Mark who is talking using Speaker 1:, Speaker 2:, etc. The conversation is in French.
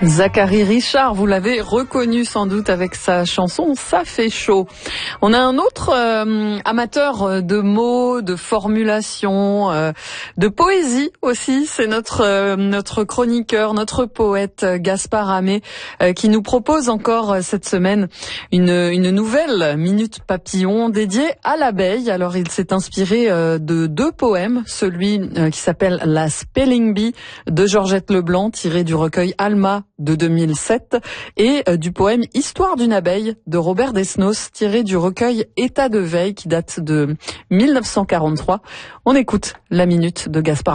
Speaker 1: Zacharie Richard, vous l'avez reconnu sans doute avec sa chanson « Ça fait chaud ». On a un autre amateur de mots, de formulations, de poésie aussi. C'est notre chroniqueur, notre poète Gaspard Hamé qui nous propose encore cette semaine une nouvelle Minute Papillon dédiée à l'abeille. Alors il s'est inspiré de deux poèmes, celui qui s'appelle « La Spelling Bee » de Georgette Leblanc, tiré du recueil Alma de 2007, et du poème Histoire d'une abeille de Robert Desnos, tiré du recueil État de veille qui date de 1943. On écoute la minute de Gaspard.